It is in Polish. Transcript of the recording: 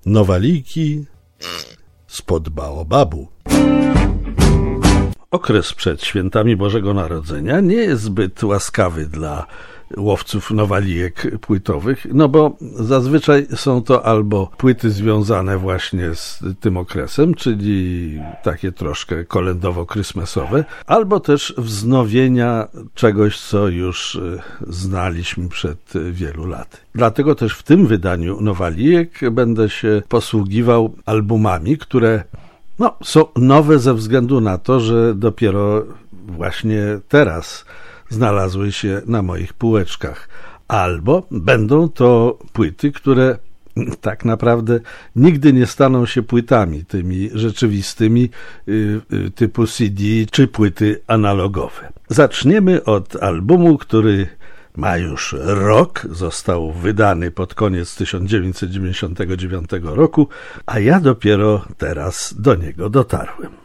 Nowaliki spod baobabu. Okres przed świętami Bożego Narodzenia nie jest zbyt łaskawy dla łowców nowalijek płytowych, no bo zazwyczaj są to albo płyty związane właśnie z tym okresem, czyli takie troszkę kolędowo-krysmesowe, albo też wznowienia czegoś, co już znaliśmy przed wielu laty. Dlatego też w tym wydaniu nowalijek będę się posługiwał albumami, które są nowe ze względu na to, że dopiero właśnie teraz znalazły się na moich półeczkach. Albo będą to płyty, które tak naprawdę nigdy nie staną się płytami tymi rzeczywistymi typu CD czy płyty analogowe. Zaczniemy od albumu, który ma już rok, został wydany pod koniec 1999 roku, a ja dopiero teraz do niego dotarłem.